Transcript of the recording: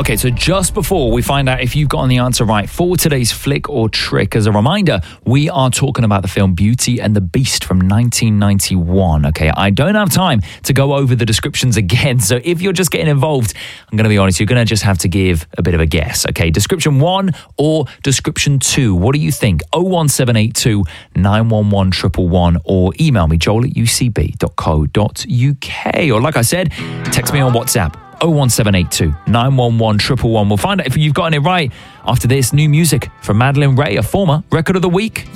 Okay, so just before we find out if you've gotten the answer right for today's flick or trick, as a reminder, we are talking about the film Beauty and the Beast from 1991. Okay, I don't have time to go over the descriptions again, so if you're just getting involved, I'm going to be honest, you're going to just have to give a bit of a guess. Okay, description 1 or description 2? What do you think? 01782 911 111 or email me, joel@ucb.co.uk. Or like I said, text me on WhatsApp. 01782 911 111. We'll find out if you've gotten it right after this new music from Madeline Ray, a former Record of the Week.